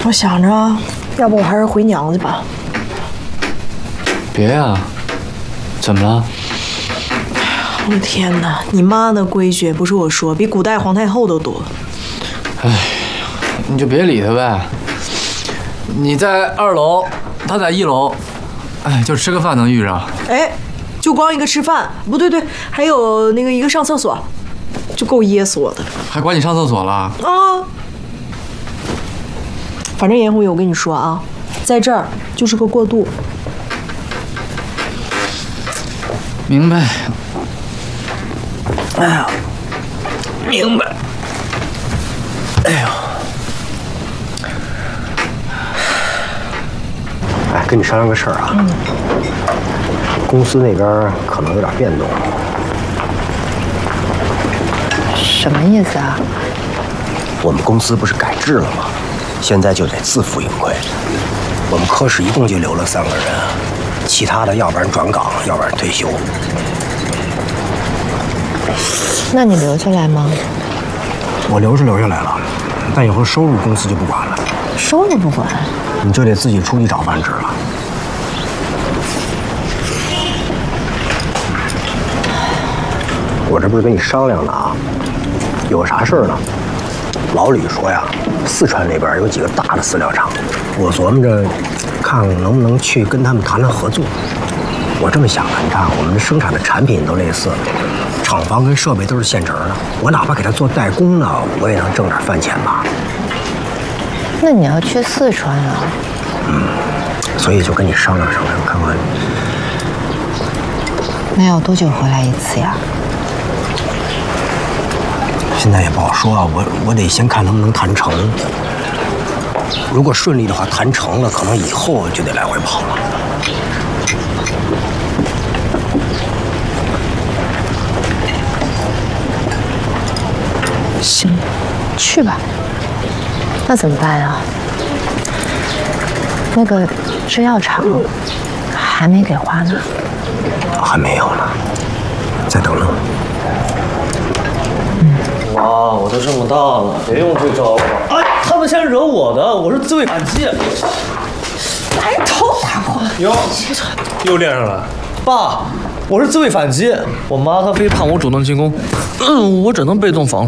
我想着，要不我还是回娘家吧。 别呀，怎么了？ 我的天哪，你妈那规矩不是我说，比古代皇太后都多。 哎，你就别理她呗。你在2楼，她在1楼，哎，就吃个饭能遇上。 哎，就光一个吃饭，不对，还有那个一个上厕所，就够噎死我的了。 还管你上厕所了？ 啊！反正颜红宇，我跟你说啊，在这儿就是个过渡。 明白。哎呀，明白。哎呦， 哎，跟你商量个事儿啊。公司那边可能有点变动。 什么意思啊？ 我们公司不是改制了吗？现在就得自负盈亏。我们科室一共就留了3个人，其他的要不然转岗，要不然退休。 那你留下来吗？ 我留是留下来了，但以后收入公司就不管了。 收入不管， 你就得自己出去找饭吃了。我这不是跟你商量呢啊，有个啥事儿呢？老李说呀，四川那边有几个大的饲料厂，我琢磨着看能不能去跟他们谈谈合作。我这么想的，你看我们生产的产品都类似，厂房跟设备都是现成的，我哪怕给他做代工呢，我也能挣点饭钱吧。 那你要去四川啊？ 所以就跟你商量商量，看看。 那要多久回来一次呀？ 现在也不好说啊，我得先看能不能谈成。如果顺利的话，谈成了，可能以后就得来回跑了。 行，去吧。那怎么办啊？那个制药厂还没给花呢。 还没有呢，再等等。 妈，我都这么大了，别用这招了。哎，他们先惹我的，我是自卫反击。 来头打我！ 哟，又练上了。爸，我是自卫反击。我妈她非盼我主动进攻，我只能被动防守。